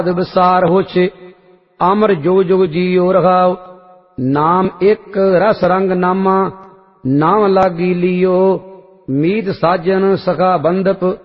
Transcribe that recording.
विसार होछे अमर जुग जुग जियो रहाओ। नाम एक रस रंग नामा नाम लागी लियो मीत साजन सखा बंदप